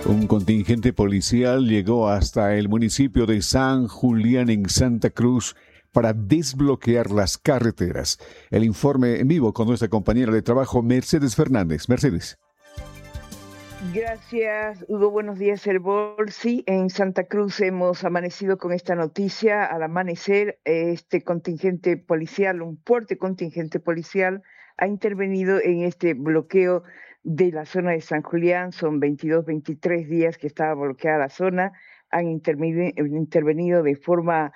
Un contingente policial llegó hasta el municipio de San Julián en Santa Cruz para desbloquear las carreteras. El informe en vivo con nuestra compañera de trabajo, Mercedes Fernández. Mercedes. Gracias, Hugo. Buenos días, Herbol. Sí, en Santa Cruz hemos amanecido con esta noticia. Al amanecer, este contingente policial, un fuerte contingente policial, ha intervenido en este bloqueo de la zona de San Julián. Son 22, 23 días que estaba bloqueada la zona. Han intervenido de forma